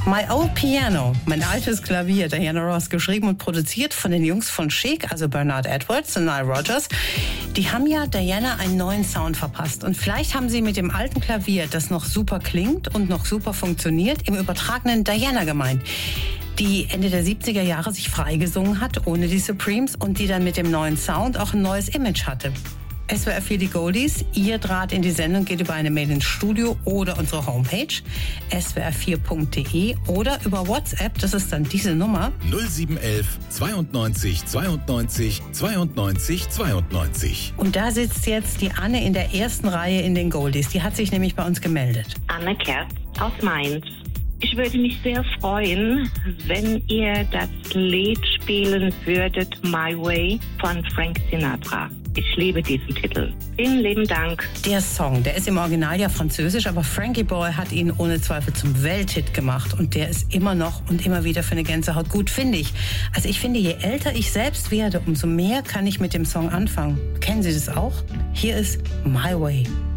My Old Piano, mein altes Klavier, Diana Ross, geschrieben und produziert von den Jungs von Chic, also Bernard Edwards und Nile Rodgers. Die haben ja Diana einen neuen Sound verpasst. Und vielleicht haben sie mit dem alten Klavier, das noch super klingt und noch super funktioniert, im übertragenen Diana gemeint, die Ende der 70er Jahre sich freigesungen hat, ohne die Supremes, und die dann mit dem neuen Sound auch ein neues Image hatte. SWR 4 die Goldies, ihr Draht in die Sendung geht über eine Mail ins Studio oder unsere Homepage swr4.de oder über WhatsApp, das ist dann diese Nummer 0711 92 92 92 92. Und da sitzt jetzt die Anne in der ersten Reihe in den Goldies. Die hat sich nämlich bei uns gemeldet. Anne Kerz aus Mainz. Ich würde mich sehr freuen, wenn ihr das Lied spielen würdet, My Way von Frank Sinatra. Ich liebe diesen Titel. Vielen lieben Dank. Der Song, der ist im Original ja französisch, aber Frankie Boy hat ihn ohne Zweifel zum Welthit gemacht. Und der ist immer noch und immer wieder für eine Gänsehaut gut, finde ich. Also ich finde, je älter ich selbst werde, umso mehr kann ich mit dem Song anfangen. Kennen Sie das auch? Hier ist My Way.